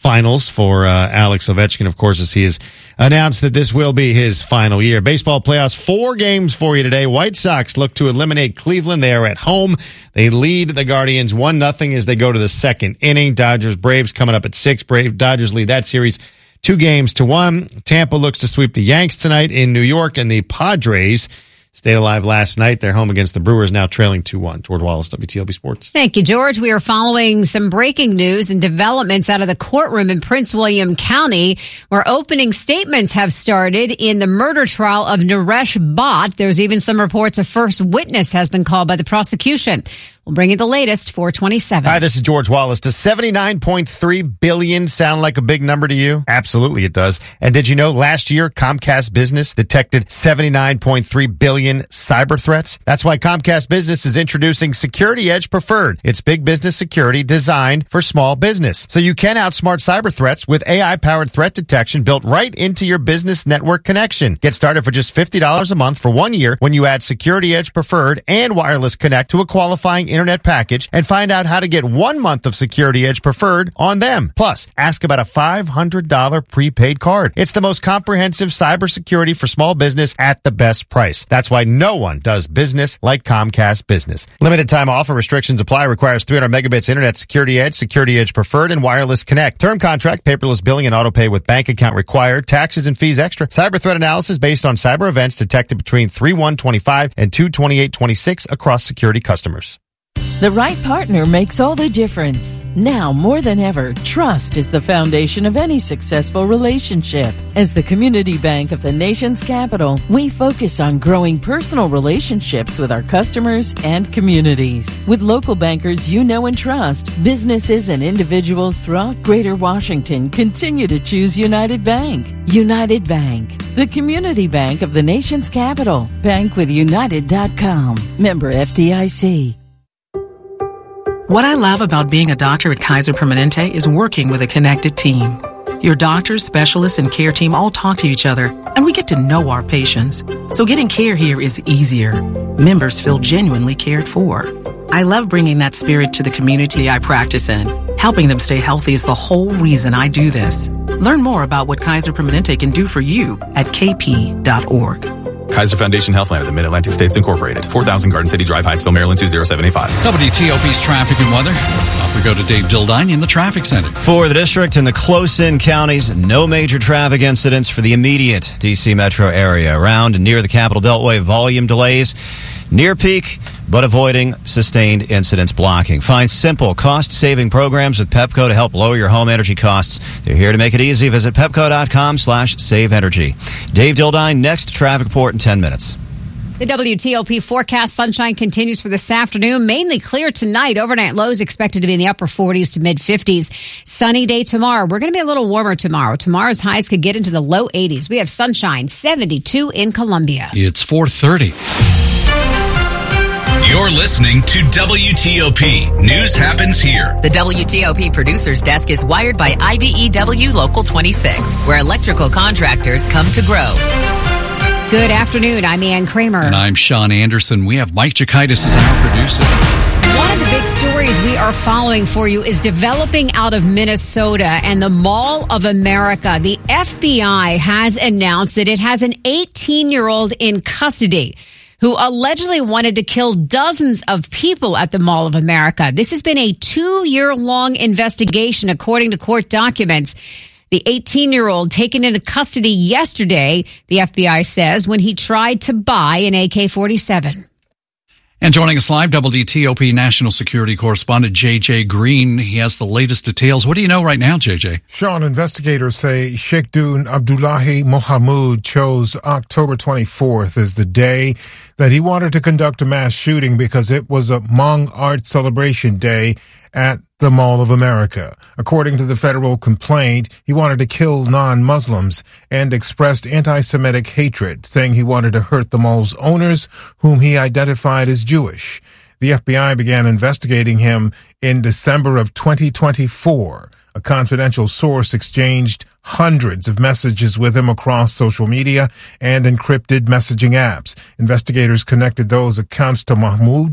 finals for uh, Alex Ovechkin, of course, as he has announced that this will be his final year. Baseball playoffs, four games for you today. White Sox look to eliminate Cleveland. They are at home. They lead the Guardians one nothing as they go to the second inning. Dodgers, Braves coming up at six. Brave Dodgers lead that series two games to one. Tampa looks to sweep the Yanks tonight in New York, and the Padres stayed alive last night. They're home against the Brewers, now trailing two one. George Wallace, W T L B Sports. Thank you, George. We are following some breaking news and developments out of the courtroom in Prince William County, where opening statements have started in the murder trial of Naresh Bhatt. There's even some reports a first witness has been called by the prosecution. We'll bring you the latest, four twenty-seven. Hi, this is George Wallace. Does seventy-nine point three billion dollars sound like a big number to you? Absolutely it does. And did you know last year Comcast Business detected seventy-nine point three billion cyber threats? That's why Comcast Business is introducing Security Edge Preferred. It's big business security designed for small business. So you can outsmart cyber threats with A I-powered threat detection built right into your business network connection. Get started for just fifty dollars a month for one year when you add Security Edge Preferred and Wireless Connect to a qualifying internet package, and find out how to get one month of Security Edge Preferred on them. Plus, ask about a five hundred dollars prepaid card. It's the most comprehensive cybersecurity for small business at the best price. That's why no one does business like Comcast Business. Limited time offer, restrictions apply, requires three hundred megabits internet, Security Edge, Security Edge Preferred, and Wireless Connect. Term contract, paperless billing, and auto pay with bank account required. Taxes and fees extra. Cyber threat analysis based on cyber events detected between three one twenty-five and two twenty-eight twenty-six across security customers. The right partner makes all the difference. Now more than ever, trust is the foundation of any successful relationship. As the community bank of the nation's capital, we focus on growing personal relationships with our customers and communities. With local bankers you know and trust, businesses and individuals throughout Greater Washington continue to choose United Bank. United Bank, the community bank of the nation's capital. bank with united dot com. Member F D I C. What I love about being a doctor at Kaiser Permanente is working with a connected team. Your doctors, specialists, and care team all talk to each other, and we get to know our patients. So getting care here is easier. Members feel genuinely cared for. I love bringing that spirit to the community I practice in. Helping them stay healthy is the whole reason I do this. Learn more about what Kaiser Permanente can do for you at k p dot org. Kaiser Foundation Healthline of the Mid-Atlantic States Incorporated. four thousand Garden City Drive, Hyattsville, Maryland, two zero seven eight five. W T O P's traffic and weather. Off we go to Dave Dildine in the traffic center. For the district and the close-in counties, no major traffic incidents for the immediate D C metro area. Around and near the Capitol Beltway, volume delays near peak, but avoiding sustained incidents blocking. Find simple, cost-saving programs with Pepco to help lower your home energy costs. They're here to make it easy. Visit pepco.com slash save energy. Dave Dildine, next traffic report in ten minutes. The W T O P forecast sunshine continues for this afternoon. Mainly clear tonight. Overnight lows expected to be in the upper forties to mid fifties. Sunny day tomorrow. We're going to be a little warmer tomorrow. Tomorrow's highs could get into the low eighties. We have sunshine, seventy-two in Columbia. It's four thirty. You're listening to W T O P. News happens here. The W T O P producer's desk is wired by I B E W Local twenty-six, where electrical contractors come to grow. Good afternoon. I'm Ann Kramer. And I'm Sean Anderson. We have Mike Jokaitis as our producer. One of the big stories we are following for you is developing out of Minnesota and the Mall of America. The F B I has announced that it has an eighteen-year-old in custody who allegedly wanted to kill dozens of people at the Mall of America. This has been a two-year-long investigation, according to court documents. The eighteen-year-old taken into custody yesterday, the F B I says, when he tried to buy an A K forty-seven. And joining us live, W T O P national security correspondent J J Green. He has the latest details. What do you know right now, J J? Sean, investigators say Sheikh Dun Abdullahi Mohamud chose October twenty-fourth as the day that he wanted to conduct a mass shooting because it was a Hmong art celebration day at the Mall of America. According to the federal complaint, he wanted to kill non-Muslims and expressed anti-Semitic hatred, saying he wanted to hurt the mall's owners, whom he identified as Jewish. The F B I began investigating him in December of twenty twenty-four. A confidential source exchanged hundreds of messages with him across social media and encrypted messaging apps. Investigators connected those accounts to Mahmoud,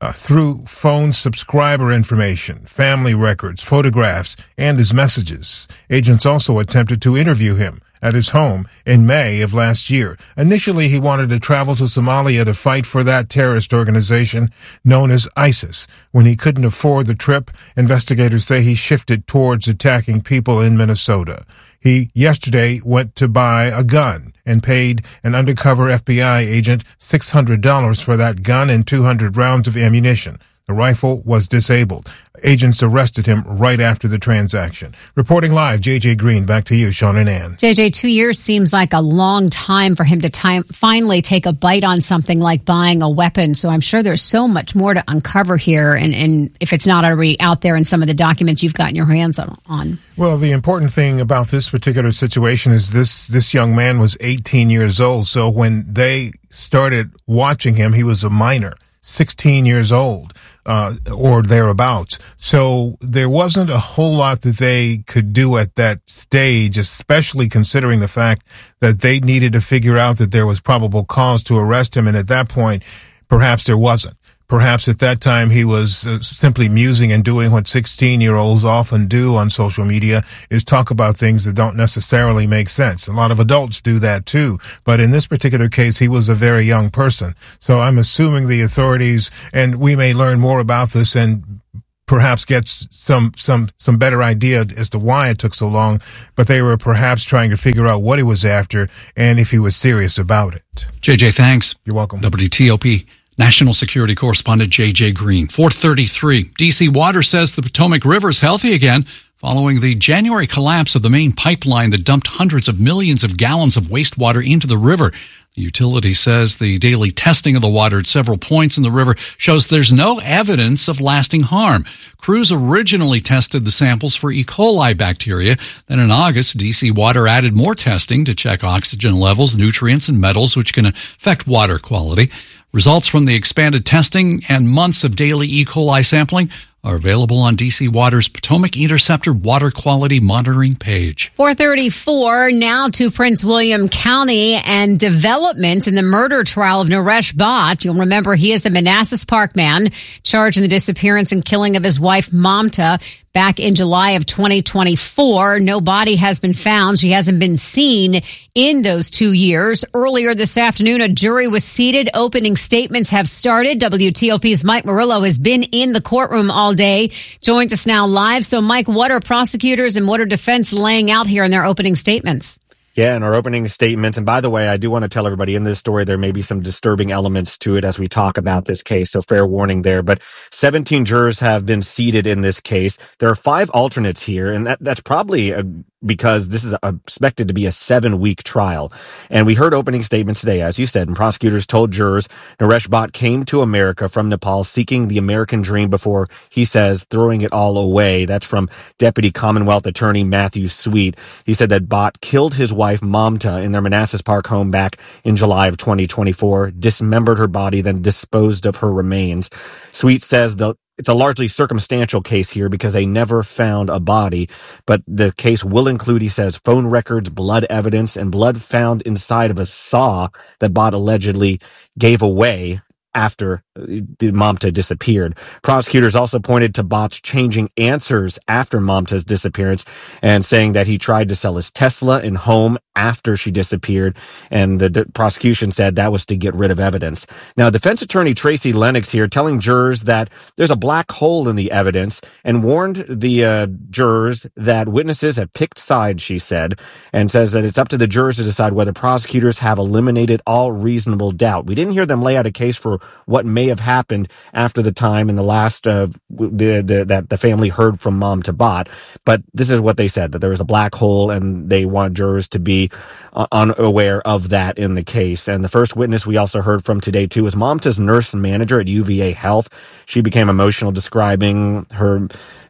uh, through phone subscriber information, family records, photographs, and his messages. Agents also attempted to interview him at his home in May of last year. Initially, he wanted to travel to Somalia to fight for that terrorist organization known as ISIS. When he couldn't afford the trip, investigators say he shifted towards attacking people in Minnesota. He yesterday went to buy a gun and paid an undercover F B I agent six hundred dollars for that gun and two hundred rounds of ammunition. The rifle was disabled. Agents arrested him right after the transaction. Reporting live, J J Green. Back to you, Sean and Ann. J J, two years seems like a long time for him to time, finally take a bite on something like buying a weapon. So I'm sure there's so much more to uncover here, and, and if it's not already out there in some of the documents you've gotten your hands on. on. Well, the important thing about this particular situation is this, this young man was eighteen years old. So when they started watching him, he was a minor, sixteen years old. Uh, or thereabouts. So there wasn't a whole lot that they could do at that stage, especially considering the fact that they needed to figure out that there was probable cause to arrest him. And at that point, perhaps there wasn't. Perhaps at that time he was uh, simply musing and doing what sixteen-year-olds often do on social media, is talk about things that don't necessarily make sense. A lot of adults do that too. But in this particular case, he was a very young person. So I'm assuming the authorities, and we may learn more about this and perhaps get some some some better idea as to why it took so long, but they were perhaps trying to figure out what he was after and if he was serious about it. J J, thanks. You're welcome. W T O P National Security Correspondent J J Green. four thirty-three. D C Water says the Potomac River is healthy again following the January collapse of the main pipeline that dumped hundreds of millions of gallons of wastewater into the river. The utility says the daily testing of the water at several points in the river shows there's no evidence of lasting harm. Crews originally tested the samples for E. coli bacteria. Then in August, D C Water added more testing to check oxygen levels, nutrients, and metals, which can affect water quality. Results from the expanded testing and months of daily E. coli sampling are available on D C Water's Potomac Interceptor Water Quality Monitoring page. four thirty-four, now to Prince William County and development in the murder trial of Naresh Bhatt. You'll remember he is the Manassas Park man charged in the disappearance and killing of his wife, Mamta, back in July of twenty twenty-four. No body has been found. She hasn't been seen in those two years. Earlier this afternoon, a jury was seated. Opening statements have started. W T O P's Mike Murillo has been in the courtroom all day. Joins us now live. So, Mike, what are prosecutors and what are defense laying out here in their opening statements? Yeah, in our opening statements, and by the way, I do want to tell everybody in this story there may be some disturbing elements to it as we talk about this case, so fair warning there. But seventeen jurors have been seated in this case. There are five alternates here, and that, that's probably a, because this is expected to be a seven-week trial. And we heard opening statements today, as you said, and prosecutors told jurors Naresh Bhatt came to America from Nepal seeking the American dream before, he says, throwing it all away. That's from Deputy Commonwealth Attorney Matthew Sweet. He said that Bhatt killed his wife, Mamta, in their Manassas Park home back in July of twenty twenty-four, dismembered her body, then disposed of her remains. Sweet says the It's a largely circumstantial case here because they never found a body, but the case will include, he says, phone records, blood evidence, and blood found inside of a saw that Bhatt allegedly gave away after the Mamta disappeared. Prosecutors also pointed to Bhatt changing answers after Mamta's disappearance and saying that he tried to sell his Tesla and home after she disappeared, and the d- prosecution said that was to get rid of evidence. Now, defense attorney Tracy Lennox here telling jurors that there's a black hole in the evidence and warned the uh, jurors that witnesses have picked sides, she said, and says that it's up to the jurors to decide whether prosecutors have eliminated all reasonable doubt. We didn't hear them lay out a case for what may have happened after the time in the last uh, the, the, that the family heard from Mamta Bhatt, but this is what they said, that there was a black hole and they want jurors to be uh, unaware of that in the case. And the first witness we also heard from today too was Mamta's nurse and manager at U V A Health. She became emotional describing her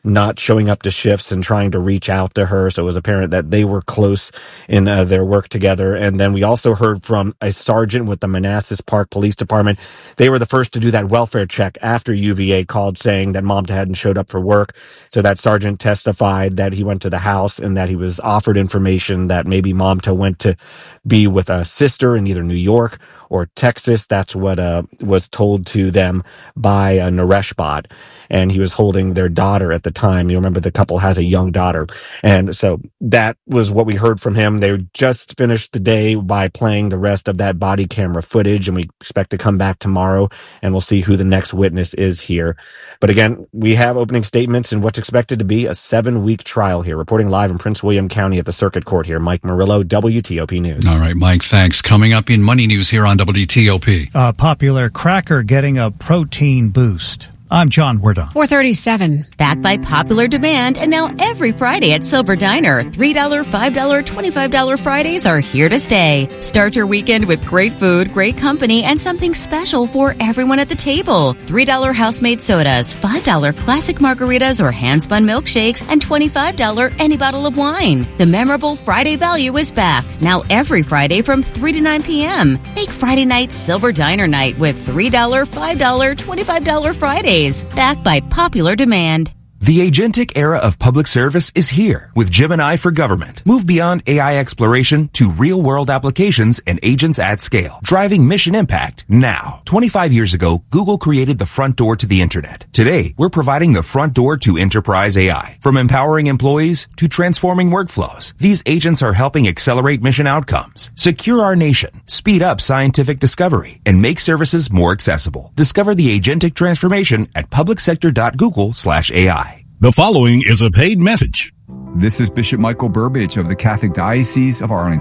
not showing up to shifts and trying to reach out to her. So it was apparent that they were close in uh, their work together. And then we also heard from a sergeant with the Manassas Park Police Department. They were the first to do that welfare check after U V A called saying that mom hadn't showed up for work. So that sergeant testified that he went to the house and that he was offered information that maybe Momta went to be with a sister in either New York or Texas. That's what uh, was told to them by uh, Naresh Bhatt. And he was holding their daughter at the time. You remember the couple has a young daughter. And so that was what we heard from him. They just finished the day by playing the rest of that body camera footage, and we expect to come back tomorrow and we'll see who the next witness is here. But again, we have opening statements in what's expected to be a seven-week trial here. Reporting live in Prince William County at the Circuit Court here, Mike Murillo, W T O P News. All right, Mike, thanks. Coming up in Money News here on W T O P. A popular cracker getting a protein boost. I'm John Werdon. four thirty-seven. Backed by popular demand, and now every Friday at Silver Diner, three dollars, five dollars, twenty-five dollars Fridays are here to stay. Start your weekend with great food, great company, and something special for everyone at the table. three dollars house-made sodas, five dollars classic margaritas or hand-spun milkshakes, and twenty-five dollars any bottle of wine. The memorable Friday value is back, now every Friday from three to nine p.m. Make Friday night Silver Diner night with three dollars, five dollars, twenty-five dollars Fridays. Backed by popular demand. The agentic era of public service is here with Gemini for Government. Move beyond A I exploration to real-world applications and agents at scale, driving mission impact now. twenty-five years ago, Google created the front door to the internet. Today, we're providing the front door to enterprise A I. From empowering employees to transforming workflows, these agents are helping accelerate mission outcomes, secure our nation, speed up scientific discovery, and make services more accessible. Discover the agentic transformation at publicsector.google slash AI. The following is a paid message. This is Bishop Michael Burbidge of the Catholic Diocese of Arlington.